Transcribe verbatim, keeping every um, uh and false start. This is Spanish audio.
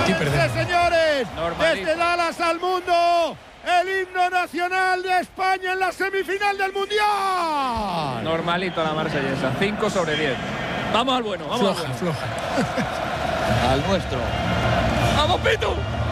Sí, señores, Normalito. desde Dallas al mundo, el himno nacional de España en la semifinal del Mundial. Normalito la marsellesa, cinco sobre diez. Vamos al bueno, vamos floja, al bueno. floja. Al nuestro. ¡Vamos, Pitu!